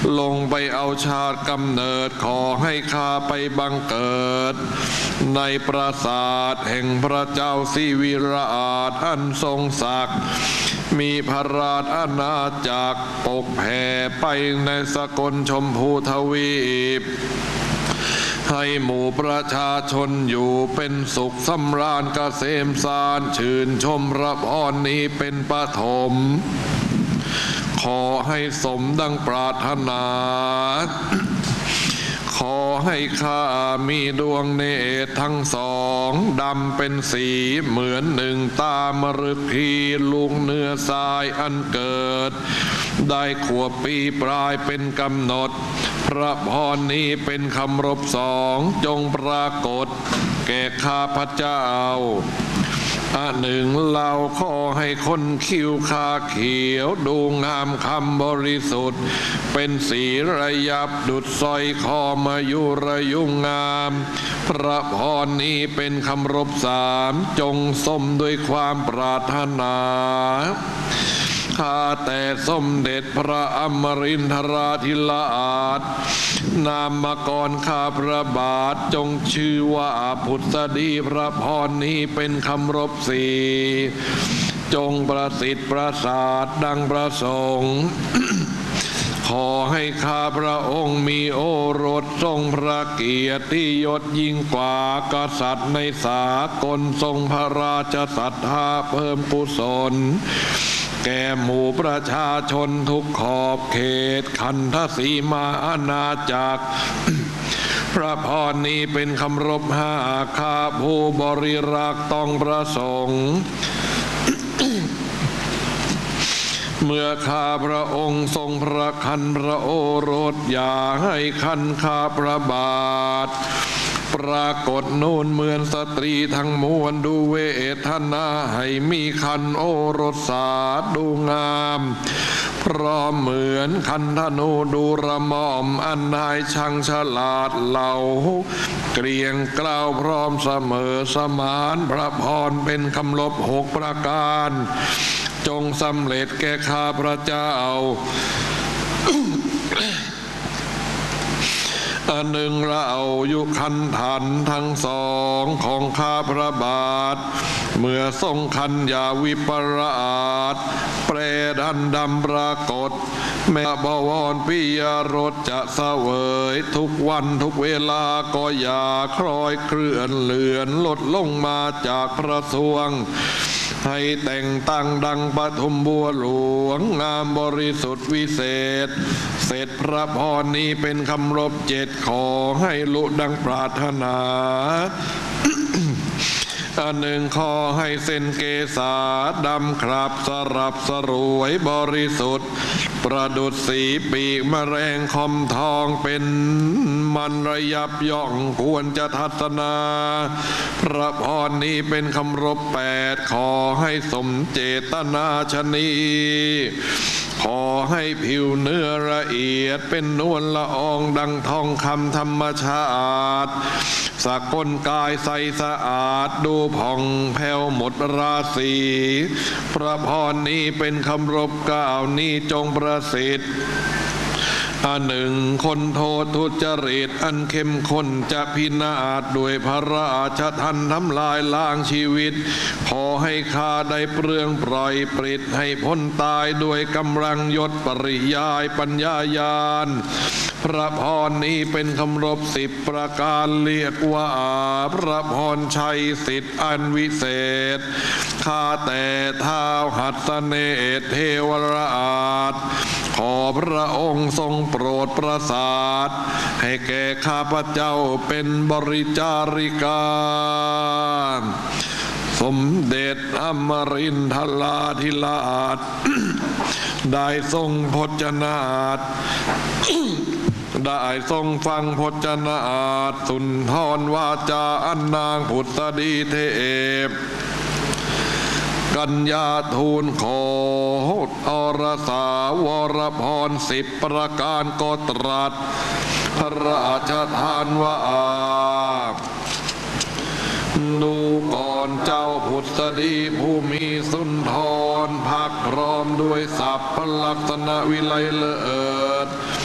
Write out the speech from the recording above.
ลงไปเอาชาติกำเนิดขอให้ข้าไปบังเกิดในปราสาทแห่งพระเจ้าสิวิราชอันทรงศักดิ์มีพระราชอาณาจักรปกแผ่ไปในสกลชมพูทวีปให้หมู่ประชาชนอยู่เป็นสุขสำราญเกษมสารชื่นชมพระพรนี้เป็นปฐมขอให้สมดังปรารถนาขอให้ข้ามีดวงเนตรทั้งสองดำเป็นสีเหมือนหนึ่งตามฤคีลุงเนื้อทรายอันเกิดได้ขวบปีปลายเป็นกำหนดพระพรนี้เป็นคำรบสองจงปรากฏแก่ข้าพเจ้าอันหนึ่งเราขอให้คนคิ้วขาเขียวดูงามคำบริสุทธิ์เป็นสีระยับดุจสร้อยคอมายุระยุ่งงามพระพรนี้เป็นคำรบสามจงสมด้วยความปรารถนาข้าแต่สมเด็จพระอมรินทราธิราชนามกรข้าพระบาทจงชื่อว่าพุทธดีพระพรนี้เป็นคำรบสี่จงประสิทธิ์ประสาทดังประสงค์ขอให้ข้าพระองค์มีโอรสทรงพระเกียรติยศยิ่งกว่ากษัตริย์ในสากลทรงพระราชศรัทธาเพิ่มกุศลแก่หมู่ประชาชนทุกขอบเขตขันธสีมาอาณาจักรพระพรนี้เป็นคำรบห้าข้าผู้บริรักษ์ต้องประสงค์เมื่อข้าพระองค์ทรงพระคันพระโอรสอย่าให้คันข้าพระบาทปรากฏโน่นเหมือนสตรีทั้งมวลดูเวทนาให้มีคันโอรสสาดูงามพร้อมเหมือนคันธนูดูระหม่อมอันนายช่างฉลาดเหล่าเกรียงกล้าวพร้อมเสมอสมานพระพรเป็นคำลบหกประการจงสำเร็จแก่ข้าพระเจ้าอันหนึ่งเราอยู่คันทันทั้งสองของข้าพระบาทเมื่อทรงคันยาวิปราชเปรดันดำปรากฏแม่บวรปิยรสจะเสวยทุกวันทุกเวลาก็อย่าคล้อยเคลื่อนเลือนลดลงมาจากพระสวงให้แต่งตั้งดังปฐุมบัวหลวงงามบริสุทธิ์วิเศษเสร็จพระพรนี้เป็นคำรบเจ็ดขอให้ลุดังปรารถนาอันหนึ่งขอให้เส้นเกษาดำครับสลับสรวยบริสุทธิ์ประดุจสีปีกแมลงคอมทองเป็นมันระยับย่องควรจะทัศนาพระพรนี้เป็นคำรบแปดขอให้สมเจตนาชนีขอให้ผิวเนื้อละเอียดเป็นนวลละอองดังทองคำธรรมชาติสกลกายใสสะอาดดูผ่องแผ้วหมดราศีพระพรนี้เป็นคำรบเก้านี้จงประสิทธิ์อันหนึ่งคนโทษทุจริตอันเข้มข้นจะพินาศด้วยพระราชทัณฑ์ทำลายล้างชีวิตขอให้ข้าได้เปลืองปล่อยปริดให้พ้นตายด้วยกำลังยศปริยายปัญญาญาณพระพรนี้เป็นคำรบสิบประการเรียกว่าพระพรชัยสิทธิ์อันวิเศษข้าแต่ท้าวหัสเนศเทวราชขอพระองค์ทรงโปรดประสาทให้แก่ข้าพเจ้าเป็นบริจาริกาสมเด็จอมรินทราธิราชได้ทรงพจนาฏได้ทรงฟังพจนาฏสุนทรวาจาอันนางพุทธดีเทพกัญญาทูลขออรสาวรพรสิบประการก็ตรัสพระราชทานว่าดูก่อนเจ้าพุทธดีผู้มีสุนทรพักพร้อมด้วยศัพท์ลักษณะวิไลเลิศ